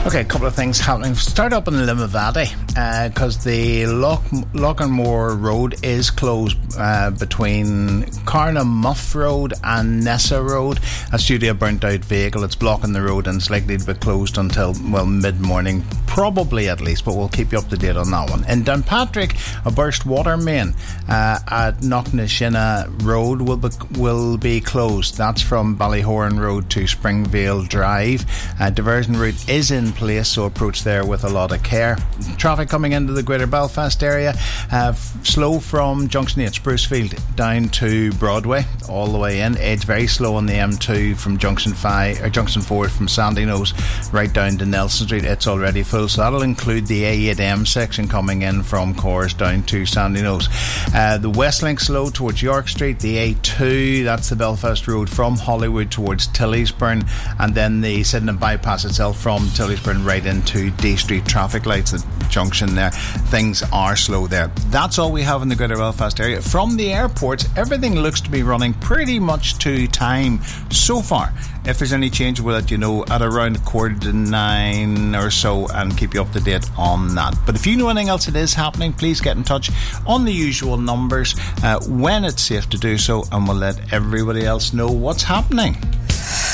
Okay, a couple of things happening. Start up in Limavady because the Loganmore Road is closed between Carnamuff Road and Nessa Road. That's due to a burnt out vehicle. It's blocking the road and it's likely to be closed until, well, mid-morning, probably at least, but we'll keep you up to date on that one. In Downpatrick, a burst water main at Knocknashina Road will be closed. That's from Ballyhorn Road to Springvale Drive. Diversion route is in place, so approach there with a lot of care. Traffic coming into the Greater Belfast area, slow from Junction 8 Sprucefield down to Broadway all the way in. It's very slow on the M2 from Junction 5 or Junction 4 from Sandyknowes right down to Nelson Street. It's already full, so that'll include the A8M section coming in from Cores down to Sandyknowes. The Westlink slow towards York Street. The A2, that's the Belfast Road from Hollywood towards Tilliesburn, and then the Sydenham bypass itself from Tilliesburn right into D Street. Traffic lights at junction there. Things are slow there. That's all we have in the Greater Belfast area. From the airports, everything looks to be running pretty much to time so far. If there's any change, we'll let you know at around 8:45 or so and keep you up to date on that. But if you know anything else that is happening, please get in touch on the usual numbers when it's safe to do so, and we'll let everybody else know what's happening.